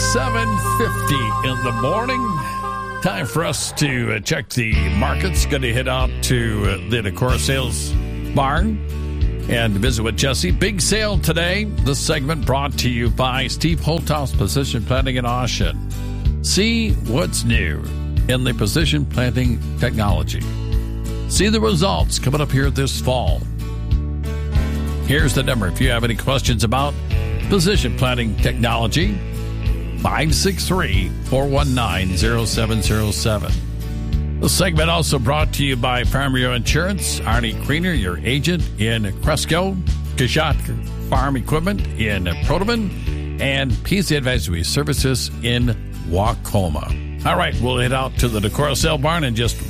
7:50 in the morning. Time for us to check the markets. Going to head out to the Decorah Sales Barn and visit with Jesse. Big sale today. This segment brought to you by Steve Holthouse Precision Planting and Auction. See what's new in the precision planting technology. See the results coming up here this fall. Here's the number if you have any questions about precision planting technology. 563-419-0707. The segment also brought to you by Farmio Insurance, Arnie Kriener, your agent in Cresco, Kashat Farm Equipment in Proteman, and PC Advisory Services in Wacoma. All right, we'll head out to the Decorah Sale Barn in just